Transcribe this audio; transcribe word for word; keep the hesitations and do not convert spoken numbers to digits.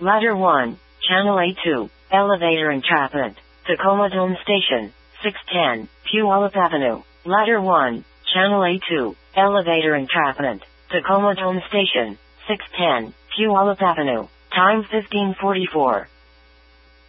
Ladder one, Channel A two, Elevator Entrapment, Tacoma Dome Station, six ten, Puyallup Avenue. Ladder one, Channel A two, Elevator Entrapment, Tacoma Dome Station, six ten, Puyallup Avenue. Time fifteen forty-four.